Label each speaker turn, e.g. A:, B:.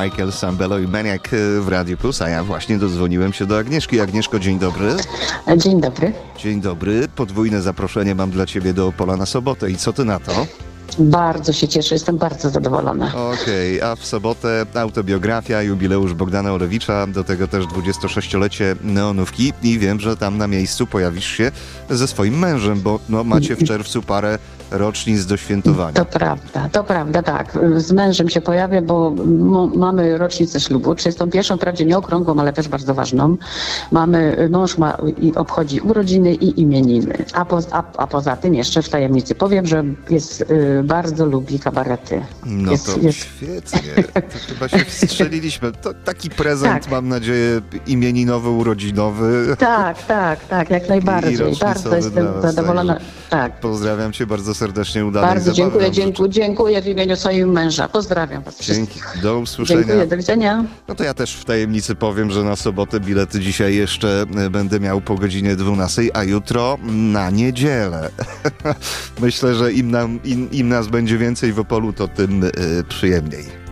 A: Michael Sambello i Maniac w Radiu Plus, a ja właśnie dodzwoniłem się do Agnieszki. Agnieszko, dzień dobry.
B: Dzień dobry.
A: Dzień dobry. Podwójne zaproszenie mam dla ciebie do Opola na sobotę. I co ty na to?
B: Bardzo się cieszę, jestem bardzo zadowolona.
A: Okej, a w sobotę autobiografia, jubileusz Bogdana Olewicza, do tego też 26-lecie Neonówki i wiem, że tam na miejscu pojawisz się ze swoim mężem, bo macie w czerwcu parę rocznic do świętowania.
B: To prawda, tak. Z mężem się pojawię, bo mamy rocznicę ślubu, 31, wprawdzie nie okrągłą, ale też bardzo ważną. Mąż obchodzi urodziny i imieniny, a poza tym jeszcze w tajemnicy powiem, że bardzo lubi kabarety.
A: Świetnie. To chyba się wstrzeliliśmy. To taki prezent, tak. Mam nadzieję, imieninowo-urodzinowy.
B: Tak, jak najbardziej. Bardzo jestem zadowolona. Tak.
A: Pozdrawiam cię bardzo serdecznie, udanej
B: bardzo
A: zabawy.
B: Dziękuję w imieniu swoim męża. Pozdrawiam was
A: Dzięki.
B: wszystkich.
A: Do usłyszenia.
B: Dziękuję, do widzenia.
A: No to ja też w tajemnicy powiem, że na sobotę bilety dzisiaj jeszcze będę miał po godzinie 12, a jutro na niedzielę. Myślę, że im nas będzie więcej w Opolu, to tym przyjemniej.